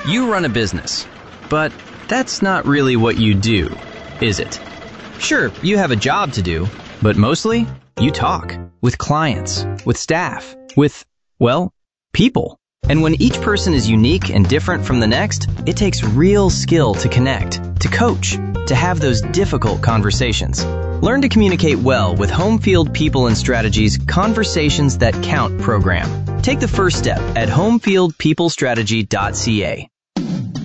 You run a business, but that's not really what you do, is it? Sure, you have a job to do, but mostly you talk with clients, with staff, with, well, people. And when each person is unique and different from the next, it takes real skill to connect, to coach, to have those difficult conversations. Learn to communicate well with Homefield People and Strategies Conversations That Count program. Take the first step at homefieldpeoplestrategy.ca.